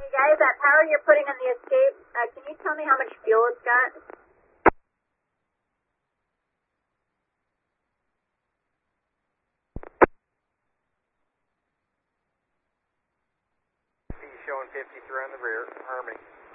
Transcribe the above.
Hey guys, that power you're putting on the Escape, can you tell me how much fuel it's got? Showing 53 on the rear, Harmony.